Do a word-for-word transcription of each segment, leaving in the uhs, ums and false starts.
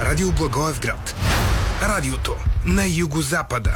Радио Благоевград. Радиото на югозапада.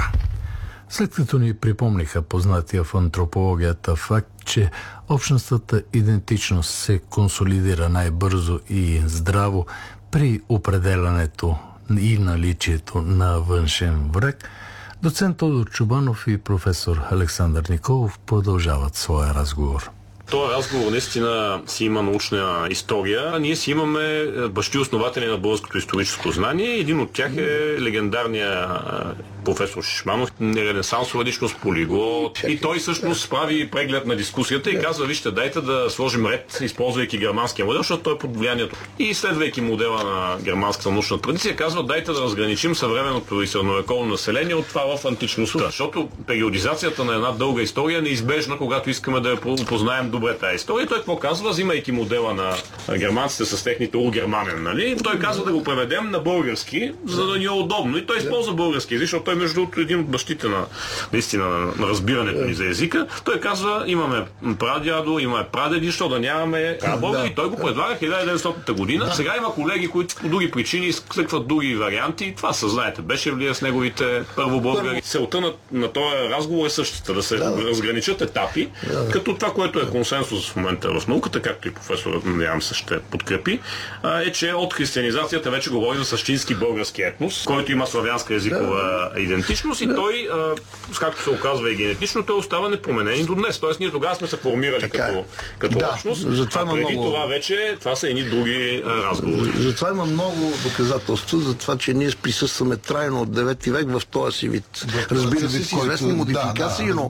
След като ни припомниха познатия в антропологията факт, че общностната идентичност се консолидира най-бързо и здраво при определянето и наличието на външен враг, доцент Тодор Чубанов и професор Александър Николов продължават своя разговор. Този разговор наистина си има научна история. Ние си имаме бащи основатели на българското историческо знание. Един от тях е легендарния професор Шишманов, ренесансова личност, полиглот. И той всъщност прави преглед на дискусията и казва: вижте, дайте да сложим ред, използвайки германския модел, защото той е под влиянието. И следвайки модела на германската научна традиция, казва: дайте да разграничим съвременното и средновековно население от това в античността. Защото периодизацията на една дълга история е неизбежна, когато искаме да я познаем добре тази история. Той какво казва, взимайки модела на германците с техните ургерманен, нали? Той казва да го преведем на български, за да ни е удобно. И той използва български език, защото той между другото един от бащите на наистина на разбирането ни за езика. Той казва: имаме прадядо, имаме прадеди, защо да нямаме прабългари. И той го предлага хиляда и деветстотната година. Да. Сега има колеги, които по други причини изкликват други варианти. Това са, знаете, Бешевлия с неговите първобългари. Целта на, на този разговор е същата, да се да. разграничат етапи, да. като това, което е консенсус в момента в науката, както и професорът, надявам се, ще подкрепи, е, че от християнизацията вече говори за същински български етнос, който има славянска езикова да. идентичност и да. той, а, както се оказва и генетично, той остава непроменен и до днес. Тоест ние тогава сме се формирали така като, като да. общност, а преди много... това вече, това са едни други а, разговори. Затова има много доказателства за това, че ние присъстваме трайно от девети век в този си вид. Разбира се, с известни модификации, да, да, но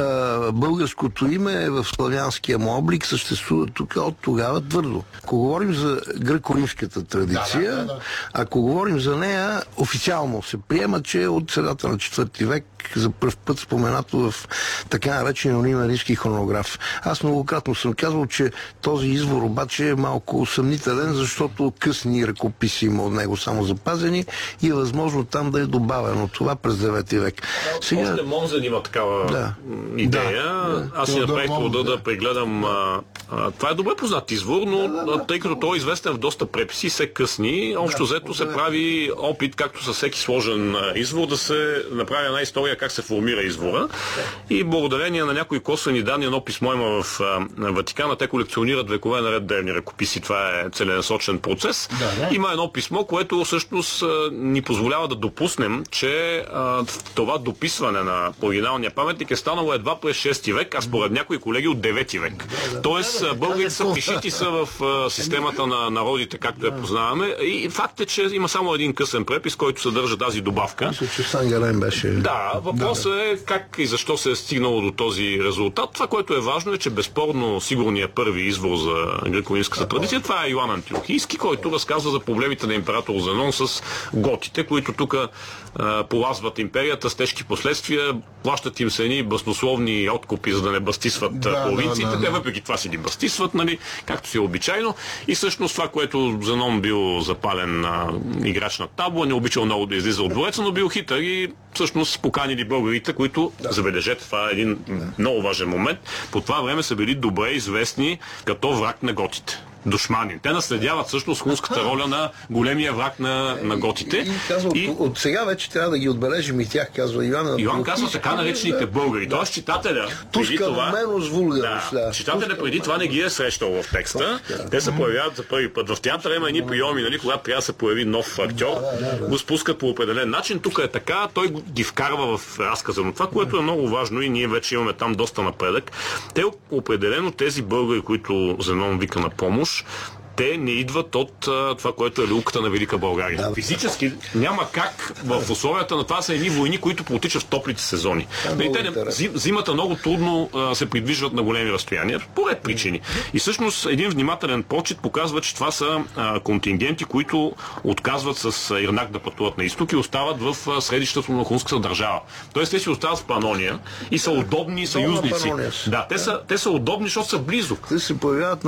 а, българското име е в славянския му облик, съществува тук от тогава твърдо. Ако говорим за гръко-римската традиция, да, да, да, да. ако говорим за нея, официално се приема, че от средата на четвърти век за пръв път споменато в така наречен анонимен римски хронограф. Аз многократно съм казвал, че този извор обаче е малко съмнителен, защото късни ръкописи има от него само запазени и е възможно там да е добавено това през девети век. Сега... Още Монзен има такава да. идея. Да. Аз си направих труда да прегледам. А, а, това е добре познат извор, но да, да, да. тъй като той е известен в доста преписи, се късни, общо взето да, се да. прави опит, както със всеки сложен извор, да се направи една история как се формира извора. И благодарение на някои косвени данни, едно писмо има в а, Ватикана, те колекционират векове наред древни ръкописи. Това е целенасочен процес. Да, да. Има едно писмо, което всъщност а, ни позволява да допуснем, че а, това дописване на оригиналния паметник е станало едва през шести век, а според някои колеги от девети век. Да, да. Тоест, българите са пишити са в а, системата на народите, както я познаваме. И факт е, че има само един късен препис, който съдържа тази добавка. Мисля, че Сангарен беше... Да, въпросът е как и защо се е стигнало до този резултат. Това, което е важно, е, че безспорно сигурният първи извор за греко-римската традиция, това е Йоан Антиохийски, който разказва за проблемите на император Зенон с готите, които тук полазват империята с тежки последствия, плащат им се едни баснословни откупи, за да не бастисват да, провинциите. Да, да, да. Те въпреки това си ги бастисват, нали, както си е обичайно. И всъщност това, което Зенон бил запален а, играч на табла, не обичал много да излиза от двореца, но бил хитър и всъщност поканили българите, които, да. забележете, това е един да. много важен момент, по това време са били добре известни като враг на готите. Душмани. Те наследяват всъщност хунската роля на големия враг на, на готите. И, и казва, и... От, от сега вече трябва да ги отбележим и тях, казва Йоан. Йоан казва така наречените да, българи. Да. Тоест читателя преди това... Да, да, читателя преди това не ги е срещал в текста. Да. Те се появяват за първи път. В театъра има едни прийоми, нали, когато трябва да се появи нов актьор, да, да, да, го спускат по определен начин. Тук е така, той ги вкарва в разказа. Но това, което е много важно и ние вече имаме там доста напредък, те определено тези българи, които Зенон вика на помощ, те не идват от а, това, което е люлката на Велика България. Да, физически няма как в условията на това са едни войни, които протичат в топлите сезони. Да, и те не, зимата много трудно а, се придвижват на големи разстояния, по ред причини. И всъщност един внимателен прочит показва, че това са а, контингенти, които отказват с Ирнак да пътуват на изток и остават в а, средището на хунската държава. Тоест те си остават в Панония и са удобни съюзници. Да, те са, те са удобни, защото са близо. Те се появяват